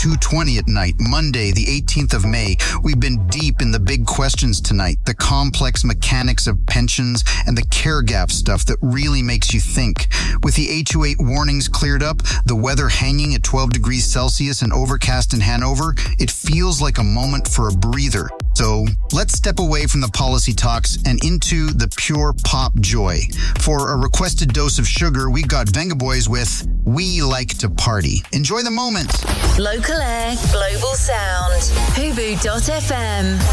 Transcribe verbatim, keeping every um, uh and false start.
two twenty at night, Monday, the eighteenth of May. We've been deep in the big questions tonight, the complex mechanics of pensions and the care gap stuff that really makes you think. With the A twenty-eight warnings cleared up, the weather hanging at twelve degrees Celsius and overcast in Hanover, it feels like a moment for a breather. So let's step away from the policy talks and into the pure pop joy. For a requested dose of sugar, we got Venga Boys with We Like to Party. Enjoy the moment. Local air, global sound. Hubu dot f m.